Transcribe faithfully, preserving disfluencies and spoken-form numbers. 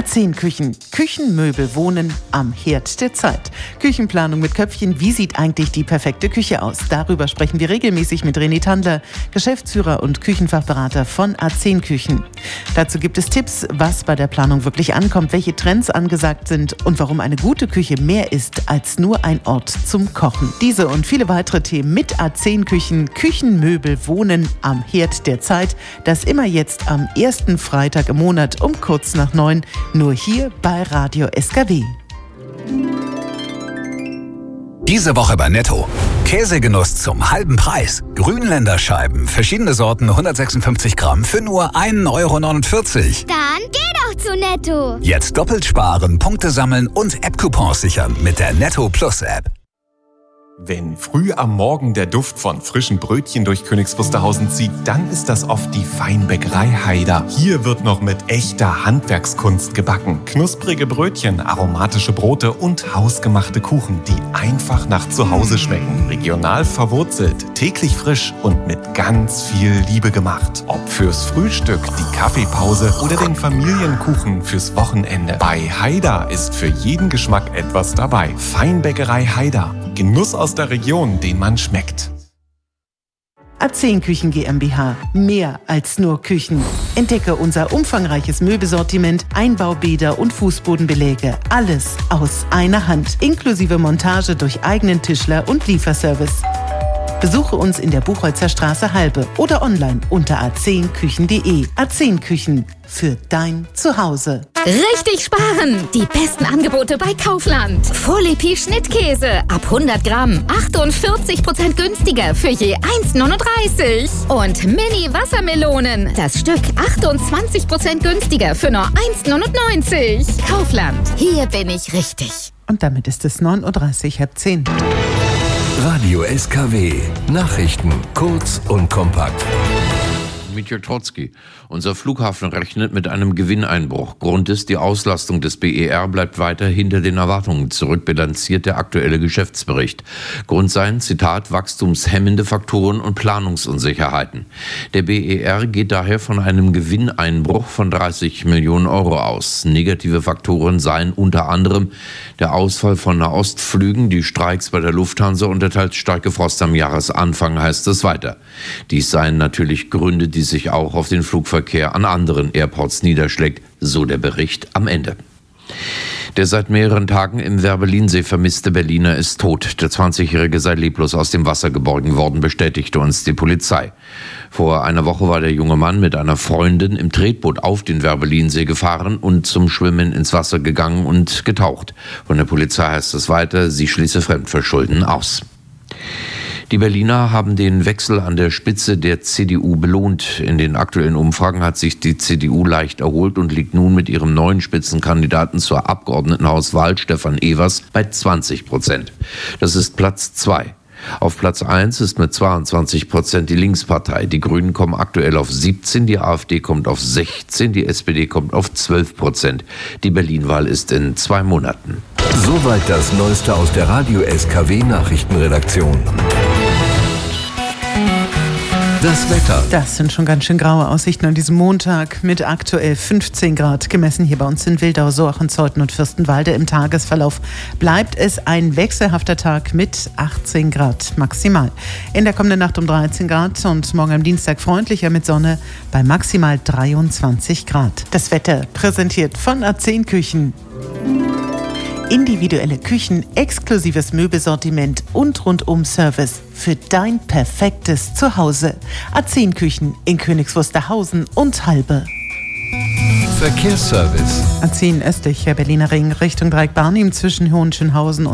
A zehn Küchen. Küchenmöbel wohnen am Herd der Zeit. Küchenplanung mit Köpfchen. Wie sieht eigentlich die perfekte Küche aus? Darüber sprechen wir regelmäßig mit René Tandler, Geschäftsführer und Küchenfachberater von A zehn Küchen. Dazu gibt es Tipps, was bei der Planung wirklich ankommt, welche Trends angesagt sind und warum eine gute Küche mehr ist als nur ein Ort zum Kochen. Diese und viele weitere Themen mit A zehn Küchen. Küchenmöbel wohnen am Herd der Zeit. Das immer jetzt am ersten Freitag im Monat um kurz nach neun. Nur hier bei Radio S K W. Diese Woche bei Netto. Käsegenuss zum halben Preis. Grünländer Scheiben, verschiedene Sorten, hundertsechsundfünfzig Gramm für nur ein Euro neunundvierzig. Dann geh doch zu Netto. Jetzt doppelt sparen, Punkte sammeln und App-Coupons sichern mit der Netto Plus App. Wenn früh am Morgen der Duft von frischen Brötchen durch Königs Wusterhausen zieht, dann ist das oft die Feinbäckerei Haider. Hier wird noch mit echter Handwerkskunst gebacken. Knusprige Brötchen, aromatische Brote und hausgemachte Kuchen, die einfach nach zu Hause schmecken. Regional verwurzelt, täglich frisch und mit ganz viel Liebe gemacht. Ob fürs Frühstück, die Kaffeepause oder den Familienkuchen fürs Wochenende. Bei Haider ist für jeden Geschmack etwas dabei. Feinbäckerei Haider. Genuss aus der Region, den man schmeckt. A zehn Küchen GmbH. Mehr als nur Küchen. Entdecke unser umfangreiches Möbelsortiment, Einbaubäder und Fußbodenbeläge. Alles aus einer Hand. Inklusive Montage durch eigenen Tischler und Lieferservice. Besuche uns in der Buchholzer Straße Halbe oder online unter a zehn küchen punkt de. A zehn Küchen für dein Zuhause. Richtig sparen! Die besten Angebote bei Kaufland. Folepi Schnittkäse ab hundert Gramm. achtundvierzig Prozent günstiger für je eins neununddreißig. Und Mini-Wassermelonen. Das Stück achtundzwanzig Prozent günstiger für nur eins neunundneunzig. Kaufland. Hier bin ich richtig. Und damit ist es neun Uhr dreißig, halb zehn. Radio S K W. Nachrichten kurz und kompakt. Mitya Trotzki. Unser Flughafen rechnet mit einem Gewinneinbruch. Grund ist, die Auslastung des B E R bleibt weiter hinter den Erwartungen zurück, bilanziert der aktuelle Geschäftsbericht. Grund seien, Zitat, wachstumshemmende Faktoren und Planungsunsicherheiten. Der B E R geht daher von einem Gewinneinbruch von dreißig Millionen Euro aus. Negative Faktoren seien unter anderem der Ausfall von Nahostflügen, die Streiks bei der Lufthansa und der teils starke Frost am Jahresanfang, heißt es weiter. Dies seien natürlich Gründe, die sich auch auf den Flugverkehr an anderen Airports niederschlägt, so der Bericht am Ende. Der seit mehreren Tagen im Werbelinsee vermisste Berliner ist tot. Der zwanzigjährige sei leblos aus dem Wasser geborgen worden, bestätigte uns die Polizei. Vor einer Woche war der junge Mann mit einer Freundin im Tretboot auf den Werbelinsee gefahren und zum Schwimmen ins Wasser gegangen und getaucht. Von der Polizei heißt es weiter, sie schließe Fremdverschulden aus. Die Berliner haben den Wechsel an der Spitze der C D U belohnt. In den aktuellen Umfragen hat sich die C D U leicht erholt und liegt nun mit ihrem neuen Spitzenkandidaten zur Abgeordnetenhauswahl, Stefan Evers, bei zwanzig Prozent. Das ist Platz zwei. Auf Platz eins ist mit zweiundzwanzig Prozent die Linkspartei. Die Grünen kommen aktuell auf siebzehn, die AfD kommt auf sechzehn, die S P D kommt auf zwölf Prozent. Die Berlin-Wahl ist in zwei Monaten. Soweit das Neueste aus der Radio S K W Nachrichtenredaktion. Das Wetter. Das sind schon ganz schön graue Aussichten an diesem Montag mit aktuell fünfzehn Grad. Gemessen hier bei uns in Wildau, Sorchen, Zeuthen und Fürstenwalde. Im Tagesverlauf bleibt es ein wechselhafter Tag mit achtzehn Grad maximal. In der kommenden Nacht um dreizehn Grad und morgen am Dienstag freundlicher mit Sonne bei maximal dreiundzwanzig Grad. Das Wetter präsentiert von A zehn Küchen. Individuelle Küchen, exklusives Möbelsortiment und Rundum-Service für dein perfektes Zuhause. A zehn Küchen in Königs Wusterhausen und Halbe. Verkehrsservice. A zehn östlich, Berliner Ring, Richtung Dreieck Barnim zwischen Hohenschönhausen und